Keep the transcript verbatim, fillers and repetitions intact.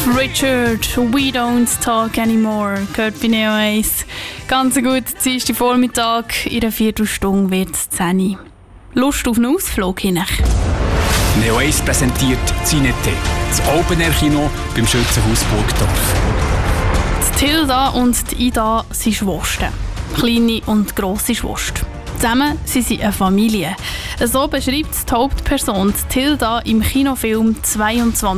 Richard, We Don't Talk Anymore, gehört bei Neo eins. Ganz gut, Dienstag Vormittag, in einer Viertelstunde wird es zehn. Lust auf einen Ausflug hin? Neo eins präsentiert Cinete, das Open-Air-Kino beim Schützenhaus Burgdorf. Die Tilda und die Ida sind Schwestern. Kleine und grosse Schwester. Zusammen sind sie eine Familie. So beschreibt die Hauptperson Tilda im Kinofilm zweiundzwanzig